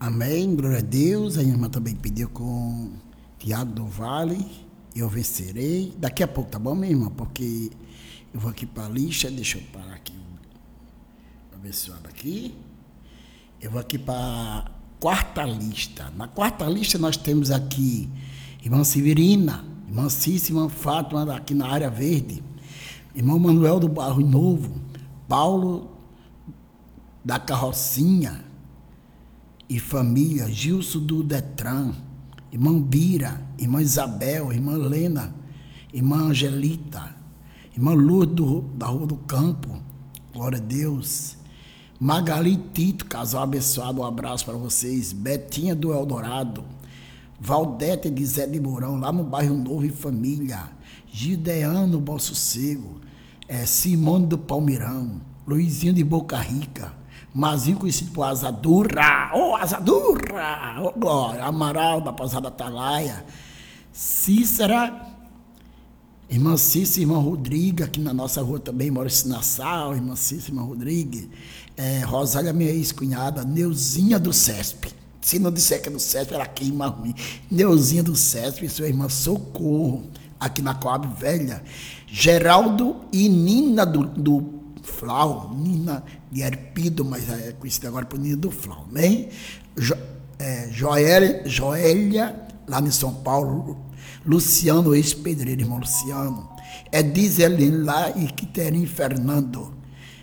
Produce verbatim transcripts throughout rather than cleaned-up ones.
Amém, glória a Deus. A irmã também pediu com Tiago do Vale, eu vencerei. Daqui a pouco, tá bom, minha irmã? Porque eu vou aqui para a lista, deixa eu parar aqui, abençoado aqui. Eu vou aqui para a quarta lista. Na quarta lista nós temos aqui irmã Severina, irmã Cícia, irmã Fátima, aqui na área verde, irmão Manuel do Barro Novo, Paulo da Carrocinha e família, Gilson do Detran, irmã Bira, irmã Isabel, irmã Lena, irmã Angelita, irmã Lourdes do, da Rua do Campo, glória a Deus, Magali Tito, casal abençoado, um abraço para vocês, Betinha do Eldorado, Valdete de Zé de Mourão, lá no Bairro Novo e família, Gideano Bom Sossego, é, Simone do Palmeirão, Luizinho de Boca Rica, Mazinho conhecido por Asadurra, ô oh, Asadurra, ô oh, glória, Amaral da Pousada Atalaia, Cícera, irmã Cícera, irmã Rodrigo, aqui na nossa rua também, mora em Sinassal, irmã Cícera, irmã Rodrigo, é, Rosália, minha ex-cunhada, Neuzinha do Cesp, se não disser que é do Cesp, ela queima ruim, Neuzinha do Cesp, sua irmã Socorro, aqui na Coab Velha, Geraldo e Nina do, do Flau, Nina de Erpido, mas é conhecida agora por Nina do Flau, né? Jo, é, Joélia, Joélia, lá em São Paulo, Luciano, ex-pedreiro, irmão Luciano, é Dizelene lá e Quiterim Fernando,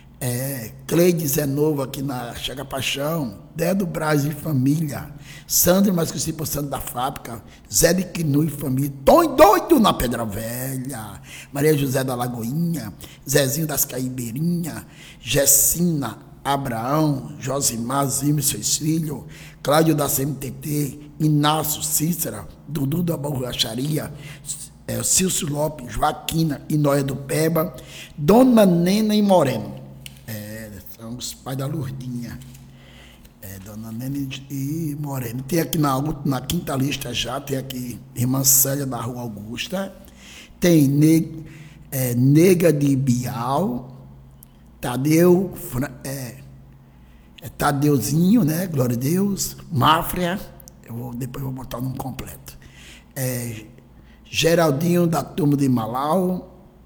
é, Cleide Zenova aqui na Chega Paixão, Dedo Braz e família, Sandro, mais conhecido por Sandro da Fábrica, Zé de Quinu e família, Tom Doido na Pedra Velha, Maria José da Lagoinha, Zezinho das Caibeirinhas, Gessina, Abraão, Josimar, Zima e seus filhos, Cláudio da C M T T, Inácio Cícera, Dudu da Borracharia, é, Cício Lopes, Joaquina e Noia do Peba, Dona Nena e Moreno, é, são os pais da Lourdinha. É, Dona Nene e Moreno. Tem aqui na, na quinta lista já, tem aqui irmã Célia da Rua Augusta, tem ne, é, Nega de Bial, Tadeu, é, é Tadeuzinho, né? Glória a Deus, Máfria, eu vou, depois eu vou botar o nome completo. É, Geraldinho da Turma de Malau,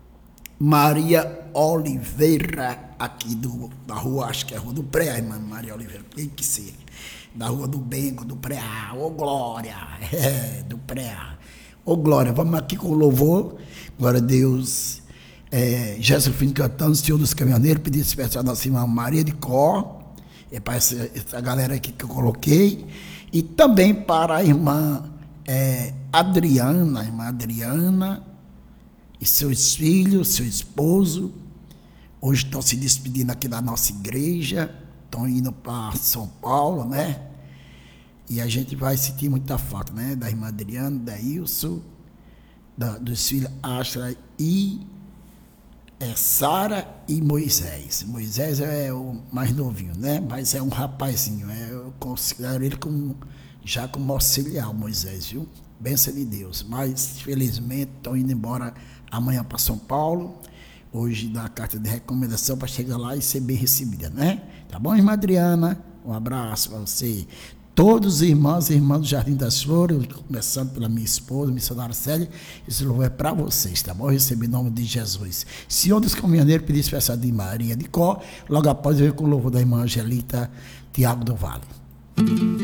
Maria Oliveira, aqui do, da rua, acho que é a Rua do Preá, irmã Maria Oliveira, tem que ser, da Rua do Bengo, do Preá, ô Glória, é, do Preá, ô Glória, vamos aqui com o louvor, glória a Deus, é, Jéssica cantando, Senhor dos Caminhoneiros, pedido especial da nossa irmã Maria de Có, é para essa, essa galera aqui que eu coloquei, e também para a irmã é, Adriana, a irmã Adriana, e seus filhos, seu esposo, hoje estão se despedindo aqui da nossa igreja, estão indo para São Paulo, né? E a gente vai sentir muita falta, né? Da irmã Adriana, da Ilson, da, dos filhos Astra e é, Sara e Moisés. Moisés é o mais novinho, né? Mas é um rapazinho, é, eu considero ele como, já como auxiliar, Moisés, viu? Bênção de Deus. Mas, felizmente, estão indo embora amanhã para São Paulo, hoje dá a carta de recomendação para chegar lá e ser bem recebida, né? Tá bom, irmã Adriana? Um abraço para você. Todos os irmãos e irmãs do Jardim das Flores, começando pela minha esposa, missionária Célia, esse louvor é para vocês, tá bom? Eu recebi em nome de Jesus. Senhor dos Caminhoneiros, pedi especial de Maria de Có, logo após eu ver com o louvor da irmã Angelita Tiago do Vale.